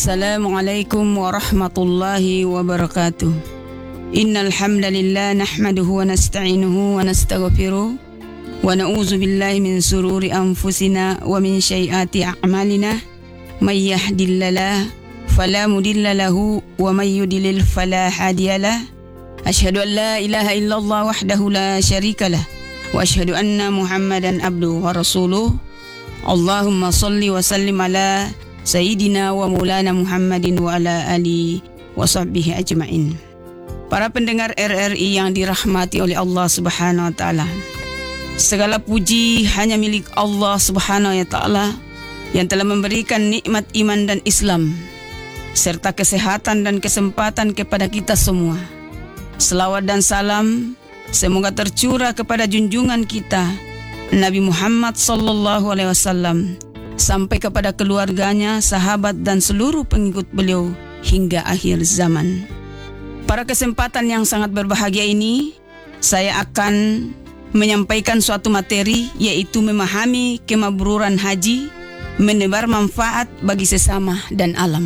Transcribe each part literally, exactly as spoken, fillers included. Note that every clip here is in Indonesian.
Assalamualaikum warahmatullahi wabarakatuh. Innal hamdalillah nahmaduhu wa nasta'inuhu wa nastaghfiruh wa na'udzu billahi min sururi anfusina wa min sayyiati a'malina. May yahdihillahu fala mudilla lahu wa may yudlil fala hadiyalah. Asyhadu an la ilaha illallah wahdahu la syarikalah wa asyhadu anna Muhammadan abduhu wa rasuluh. Allahumma shalli wa sallim ala Sayyidina wa Maulana Muhammadin wa ala ali wa sahbihi ajma'in. Para pendengar R R I yang dirahmati oleh Allah Subhanahu wa taala. Segala puji hanya milik Allah Subhanahu wa taala yang telah memberikan nikmat iman dan Islam serta kesehatan dan kesempatan kepada kita semua. Selawat dan salam semoga tercurah kepada junjungan kita Nabi Muhammad sallallahu alaihi wasallam sampai kepada keluarganya, sahabat dan seluruh pengikut beliau hingga akhir zaman. Pada kesempatan yang sangat berbahagia ini, saya akan menyampaikan suatu materi, yaitu memahami kemabruran haji, menebar manfaat bagi sesama dan alam.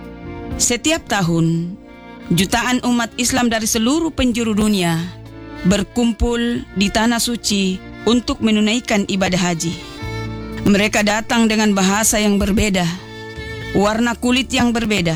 Setiap tahun, jutaan umat Islam dari seluruh penjuru dunia berkumpul di Tanah Suci untuk menunaikan ibadah haji. Mereka datang dengan bahasa yang berbeda, warna kulit yang berbeda,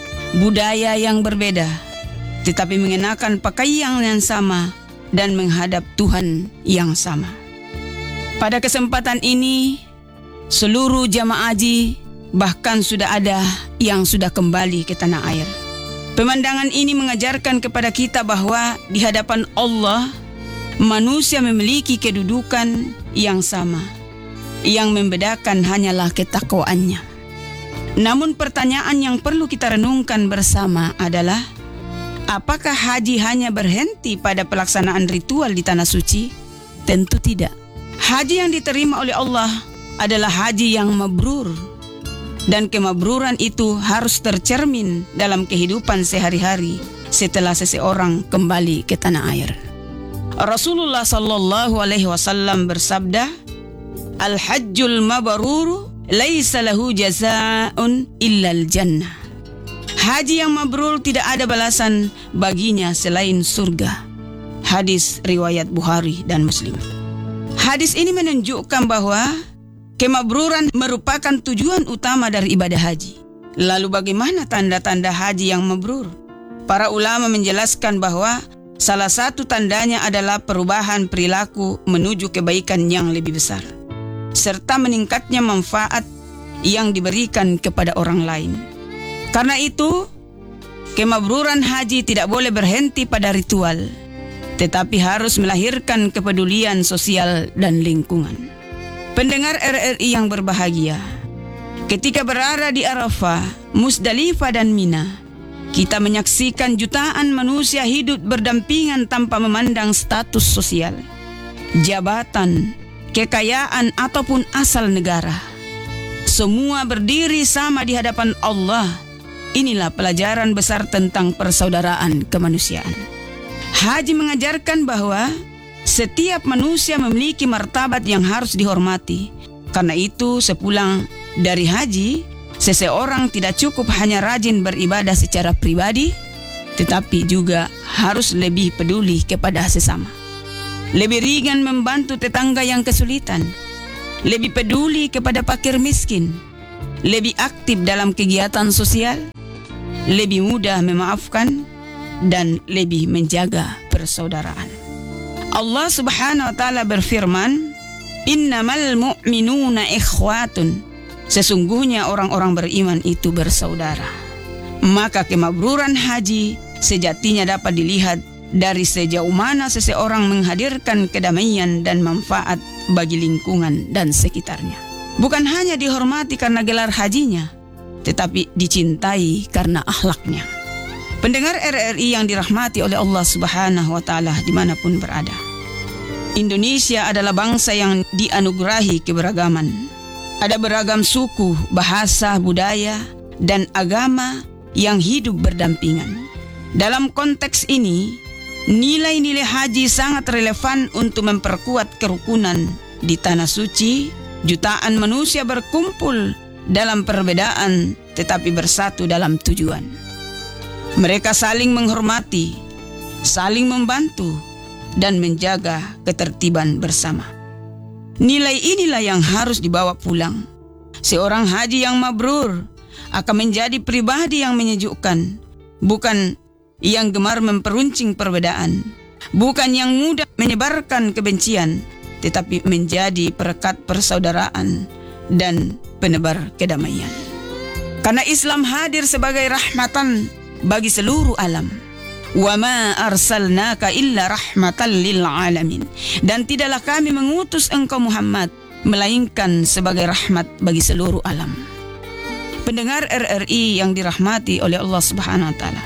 budaya yang berbeda, tetapi mengenakan pakaian yang sama dan menghadap Tuhan yang sama. Pada kesempatan ini, seluruh jamaah haji bahkan sudah ada yang sudah kembali ke tanah air. Pemandangan ini mengajarkan kepada kita bahwa di hadapan Allah, manusia memiliki kedudukan yang sama. Yang membedakan hanyalah ketakwaannya. Namun pertanyaan yang perlu kita renungkan bersama adalah, apakah haji hanya berhenti pada pelaksanaan ritual di Tanah Suci? Tentu tidak. Haji yang diterima oleh Allah adalah haji yang mabrur. Dan kemabruran itu harus tercermin dalam kehidupan sehari-hari setelah seseorang kembali ke tanah air. Rasulullah sallallahu alaihi wasallam bersabda, Al-hajjul mabrur laisa lahu jazaa'un illal jannah. Haji yang mabrur tidak ada balasan baginya selain surga. Hadis riwayat Bukhari dan Muslim. Hadis ini menunjukkan bahwa kemabruran merupakan tujuan utama dari ibadah haji. Lalu bagaimana tanda-tanda haji yang mabrur? Para ulama menjelaskan bahwa salah satu tandanya adalah perubahan perilaku menuju kebaikan yang lebih besar, serta meningkatnya manfaat yang diberikan kepada orang lain. Karena itu, kemabruran haji tidak boleh berhenti pada ritual, tetapi harus melahirkan kepedulian sosial dan lingkungan. Pendengar R R I yang berbahagia, ketika berada di Arafah, Musdalifah dan Mina, kita menyaksikan jutaan manusia hidup berdampingan tanpa memandang status sosial, jabatan, kekayaan ataupun asal negara. Semua berdiri sama di hadapan Allah. Inilah pelajaran besar tentang persaudaraan kemanusiaan. Haji mengajarkan bahwa setiap manusia memiliki martabat yang harus dihormati. Karena itu, sepulang dari haji, seseorang tidak cukup hanya rajin beribadah secara pribadi, tetapi juga harus lebih peduli kepada sesama. Lebih ringan membantu tetangga yang kesulitan, lebih peduli kepada fakir miskin, lebih aktif dalam kegiatan sosial, lebih mudah memaafkan, dan lebih menjaga persaudaraan. Allah Subhanahu wa taala berfirman, "Innamal mu'minuna ikhwatun." Sesungguhnya orang-orang beriman itu bersaudara. Maka kemabruran haji sejatinya dapat dilihat dari sejauh mana seseorang menghadirkan kedamaian dan manfaat bagi lingkungan dan sekitarnya. Bukan hanya dihormati karena gelar hajinya, tetapi dicintai karena akhlaknya. Pendengar R R I yang dirahmati oleh Allah Subhanahu wa taala dimanapun berada. Indonesia adalah bangsa yang dianugerahi keberagaman. Ada beragam suku, bahasa, budaya, dan agama yang hidup berdampingan. Dalam konteks ini, nilai-nilai haji sangat relevan untuk memperkuat kerukunan di Tanah Suci. Jutaan manusia berkumpul dalam perbedaan tetapi bersatu dalam tujuan. Mereka saling menghormati, saling membantu, dan menjaga ketertiban bersama. Nilai inilah yang harus dibawa pulang. Seorang haji yang mabrur akan menjadi pribadi yang menyejukkan, bukan yang gemar memperuncing perbedaan, bukan yang mudah menyebarkan kebencian, tetapi menjadi perekat persaudaraan dan penebar kedamaian. Karena Islam hadir sebagai rahmatan bagi seluruh alam. Wa ma arsalnaka illa rahmatan lil alamin. Dan tidaklah kami mengutus engkau Muhammad melainkan sebagai rahmat bagi seluruh alam. Pendengar R R I yang dirahmati oleh Allah Subhanahu wa taala.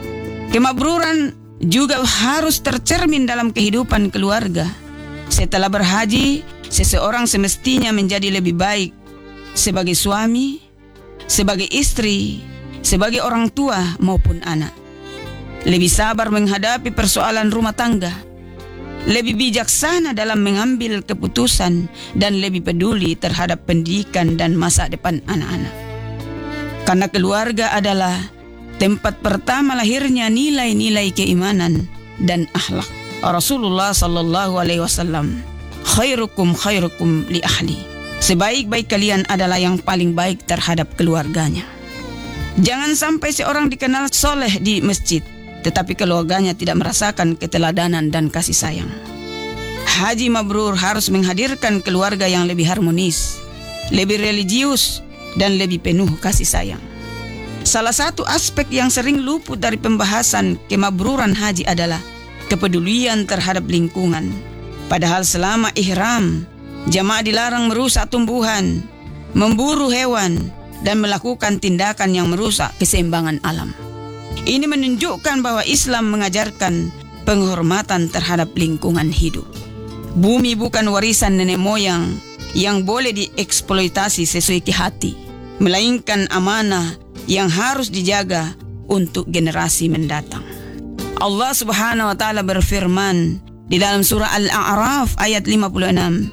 Kemabruran juga harus tercermin dalam kehidupan keluarga. Setelah berhaji, seseorang semestinya menjadi lebih baik sebagai suami, sebagai istri, sebagai orang tua maupun anak. Lebih sabar menghadapi persoalan rumah tangga, lebih bijaksana dalam mengambil keputusan, dan lebih peduli terhadap pendidikan dan masa depan anak-anak. Karena keluarga adalah tempat pertama lahirnya nilai-nilai keimanan dan akhlak. Rasulullah sallallahu alaihi wasallam, khairukum khairukum li ahli. Sebaik-baik kalian adalah yang paling baik terhadap keluarganya. Jangan sampai seorang dikenal soleh di masjid, tetapi keluarganya tidak merasakan keteladanan dan kasih sayang. Haji mabrur harus menghadirkan keluarga yang lebih harmonis, lebih religius, dan lebih penuh kasih sayang. Salah satu aspek yang sering luput dari pembahasan kemabruran haji adalah kepedulian terhadap lingkungan. Padahal selama ihram, jamaah dilarang merusak tumbuhan, memburu hewan, dan melakukan tindakan yang merusak keseimbangan alam. Ini menunjukkan bahwa Islam mengajarkan penghormatan terhadap lingkungan hidup. Bumi bukan warisan nenek moyang yang boleh dieksploitasi sesuai hati, melainkan amanah yang harus dijaga untuk generasi mendatang. Allah Subhanahu wa taala berfirman di dalam surah Al-A'raf ayat lima puluh enam,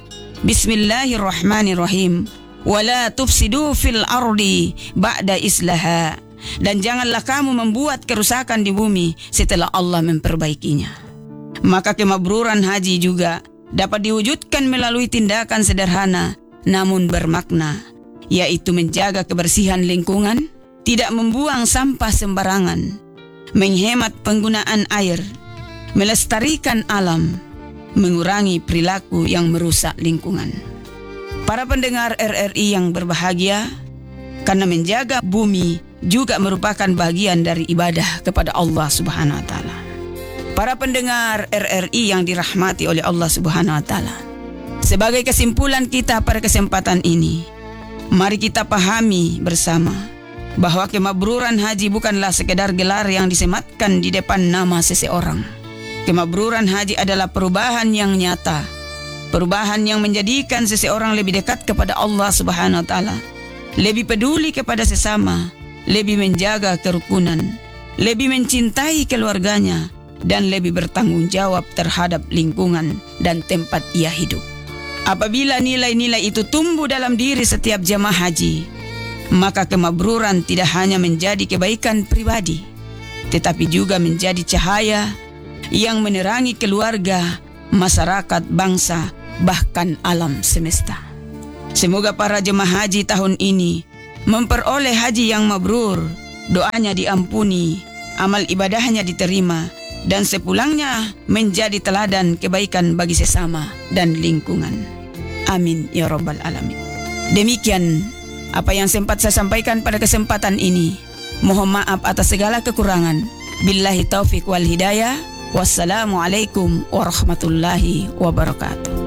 Bismillahirrahmanirrahim. Wala tufsidu fil ardi ba'da islaha. Dan janganlah kamu membuat kerusakan di bumi setelah Allah memperbaikinya. Maka kemabruran haji juga dapat diwujudkan melalui tindakan sederhana namun bermakna, yaitu menjaga kebersihan lingkungan, tidak membuang sampah sembarangan, menghemat penggunaan air, melestarikan alam, mengurangi perilaku yang merusak lingkungan. Para pendengar R R I yang berbahagia, karena menjaga bumi juga merupakan bagian dari ibadah kepada Allah Subhanahu wa taala. Para pendengar R R I yang dirahmati oleh Allah Subhanahu wa taala, sebagai kesimpulan kita pada kesempatan ini, mari kita pahami bersama bahwa kemabruran haji bukanlah sekedar gelar yang disematkan di depan nama seseorang. Kemabruran haji adalah perubahan yang nyata, perubahan yang menjadikan seseorang lebih dekat kepada Allah Subhanahu wa taala, lebih peduli kepada sesama, lebih menjaga kerukunan, lebih mencintai keluarganya, dan lebih bertanggung jawab terhadap lingkungan dan tempat ia hidup. Apabila nilai-nilai itu tumbuh dalam diri setiap jamaah haji, maka kemabruran tidak hanya menjadi kebaikan pribadi, tetapi juga menjadi cahaya yang menerangi keluarga, masyarakat, bangsa, bahkan alam semesta. Semoga para jemaah haji tahun ini memperoleh haji yang mabrur, doanya diampuni, amal ibadahnya diterima, dan sepulangnya menjadi teladan kebaikan bagi sesama dan lingkungan. Amin ya rabbal alamin. Demikian apa yang sempat saya sampaikan pada kesempatan ini. Mohon maaf atas segala kekurangan. Billahi taufik wal hidayah. Wassalamualaikum warahmatullahi wabarakatuh.